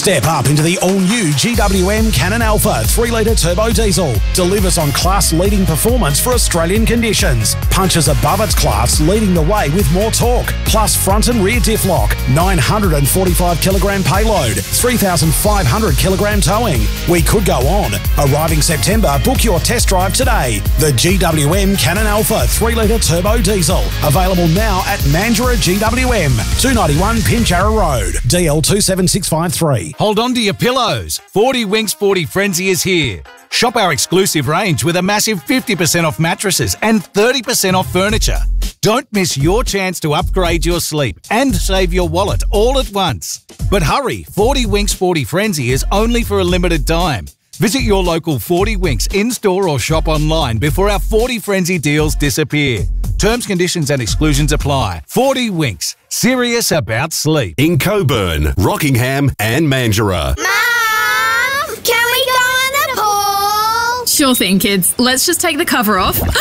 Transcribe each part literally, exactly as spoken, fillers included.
Step up into the all-new G W M Cannon Alpha three litre turbo diesel. Delivers on class-leading performance for Australian conditions. Punches above its class, leading the way with more torque. Plus front and rear diff lock, nine hundred forty-five kilogram payload, three thousand five hundred kilogram towing. We could go on. Arriving September, book your test drive today. The G W M Cannon Alpha three litre turbo diesel. Available now at Mandurah G W M, two ninety-one Pinjarra Road, D L two seven six five three. Hold on to your pillows. forty Winks forty Frenzy is here. Shop our exclusive range with a massive fifty percent off mattresses and thirty percent off furniture. Don't miss your chance to upgrade your sleep and save your wallet all at once. But hurry, forty Winks forty Frenzy is only for a limited time. Visit your local forty Winks in-store or shop online before our forty Frenzy deals disappear. Terms, conditions and exclusions apply. forty Winks, serious about sleep. In Coburn, Rockingham and Mandurah. Mom, can we go in the pool? Sure thing, kids. Let's just take the cover off. Ugh,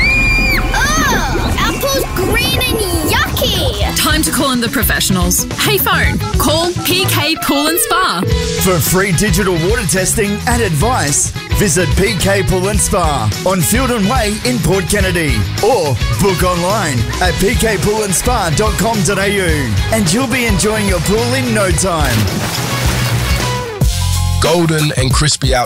our pool's green and yucky. Time to call in the professionals. Hey phone, call P K Pool and Spa. For free digital water testing and advice, visit P K Pool and Spa on Fielden Way in Port Kennedy or book online at p k pool and spa dot com dot a u and you'll be enjoying your pool in no time. Golden and crispy out